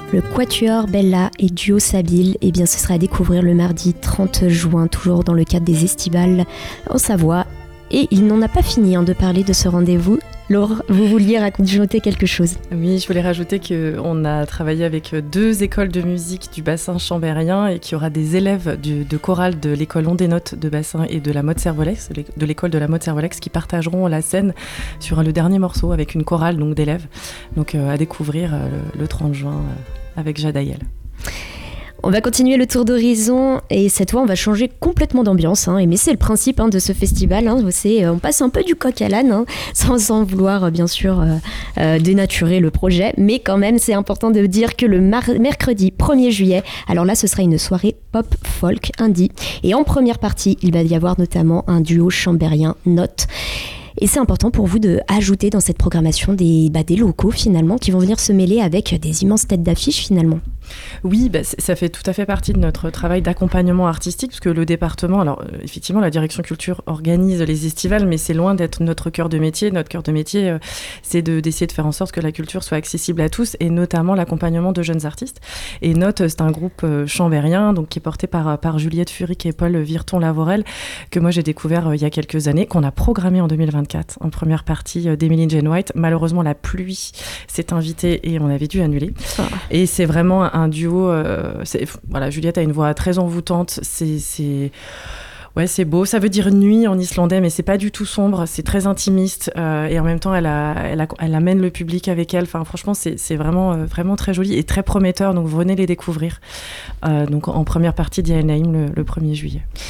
Le Quatuor Bella et Duo Sabile, eh bien, ce sera à découvrir le mardi 30 juin, toujours dans le cadre des Estivales en Savoie. Et il n'en a pas fini de parler de ce rendez-vous. Laure, vous vouliez rajouter quelque chose? Oui, je voulais rajouter qu'on a travaillé avec 2 écoles de musique du bassin chambérien et qu'il y aura des élèves de chorale de l'école On des Notes de bassin et de la Motte Servolex, de l'école de la Motte Servolex, qui partageront la scène sur le dernier morceau avec une chorale donc, d'élèves. Donc à découvrir le 30 juin avec Jadaïel. On va continuer le tour d'horizon et cette fois on va changer complètement d'ambiance, mais c'est le principe de ce festival, on passe un peu du coq à l'âne, sans vouloir bien sûr dénaturer le projet, mais quand même c'est important de dire que le mercredi 1er juillet, alors là ce sera une soirée pop folk indie et en première partie il va y avoir notamment un duo chambérien Note. Et c'est important pour vous d'ajouter dans cette programmation des locaux finalement qui vont venir se mêler avec des immenses têtes d'affiche finalement. Oui, ça fait tout à fait partie de notre travail d'accompagnement artistique, parce que le département, alors effectivement la direction culture organise les estivales, mais c'est loin d'être notre cœur de métier. Notre cœur de métier, c'est d'essayer de faire en sorte que la culture soit accessible à tous, et notamment l'accompagnement de jeunes artistes. Et Note, c'est un groupe chambérien, donc qui est porté par Juliette Furic et Paul Virton-Lavorel, que moi j'ai découvert il y a quelques années, qu'on a programmé en 2024, en première partie d'Emily Jane White. Malheureusement, la pluie s'est invitée et on avait dû annuler. Et c'est vraiment un duo, Juliette a une voix très envoûtante, c'est beau, ça veut dire nuit en islandais, mais c'est pas du tout sombre, c'est très intimiste, et en même temps elle amène le public avec elle, franchement c'est vraiment très joli et très prometteur, donc venez les découvrir donc en première partie d'Yael Naïm le 1er juillet.